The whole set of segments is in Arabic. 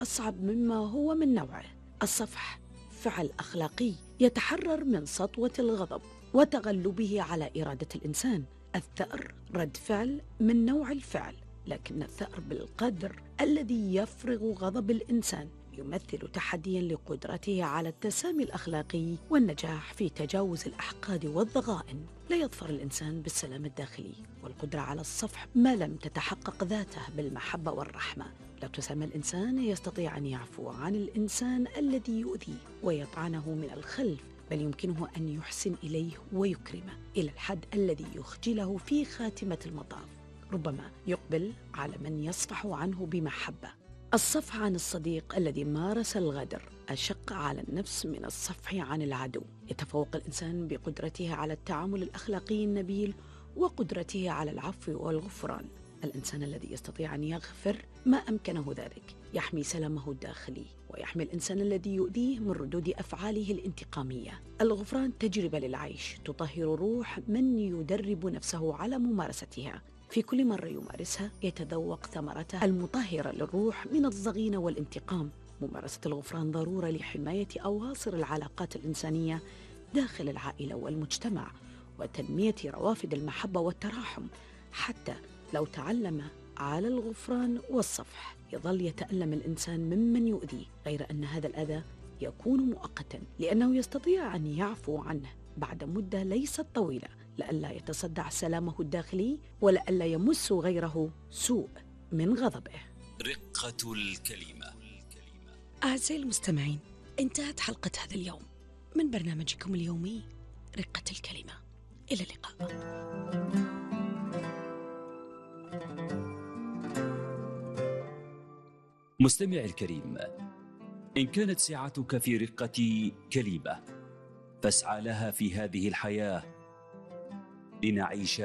أصعب مما هو من نوعه. الصفح فعل أخلاقي يتحرر من سطوة الغضب وتغلبه على إرادة الإنسان. الثأر رد فعل من نوع الفعل، لكن الثأر بالقدر الذي يفرغ غضب الإنسان يمثل تحدياً لقدرته على التسامي الأخلاقي والنجاح في تجاوز الأحقاد والضغائن. لا يظفر الإنسان بالسلام الداخلي والقدرة على الصفح ما لم تتحقق ذاته بالمحبة والرحمة. لا تسمى الإنسان يستطيع أن يعفو عن الإنسان الذي يؤذيه ويطعنه من الخلف، بل يمكنه أن يحسن إليه ويكرمه إلى الحد الذي يخجله في خاتمة المطاف. ربما يقبل على من يصفح عنه بمحبة. الصفح عن الصديق الذي مارس الغدر أشق على النفس من الصفح عن العدو. يتفوق الإنسان بقدرته على التعامل الأخلاقي النبيل وقدرته على العفو والغفران. الإنسان الذي يستطيع أن يغفر ما أمكنه ذلك يحمي سلامه الداخلي ويحمي الإنسان الذي يؤذيه من ردود أفعاله الانتقامية. الغفران تجربة للعيش تطهر روح من يدرب نفسه على ممارستها. في كل مرة يمارسها يتذوق ثمرتها المطهرة للروح من الضغينة والانتقام. ممارسة الغفران ضرورة لحماية أواصر العلاقات الإنسانية داخل العائلة والمجتمع وتنمية روافد المحبة والتراحم. حتى لو تعلم على الغفران والصفح يظل يتألم الإنسان ممن يؤذيه، غير أن هذا الأذى يكون مؤقتا لأنه يستطيع أن يعفو عنه بعد مدة ليست طويلة، لئلا يتصدع سلامه الداخلي ولئلا يمس غيره سوء من غضبه. رقة الكلمة. أعزائي المستمعين، انتهت حلقة هذا اليوم من برنامجكم اليومي رقة الكلمة. إلى اللقاء. مستمع الكريم، إن كانت سعتك في رقة كلمة فاسعى لها في هذه الحياة لنعيش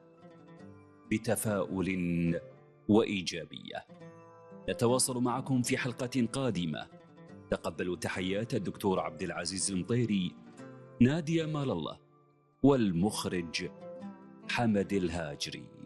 بتفاؤل وإيجابية. نتواصل معكم في حلقة قادمة. تقبلوا تحيات الدكتور عبد العزيز المطيري، نادية مال الله، والمخرج حمد الهاجري.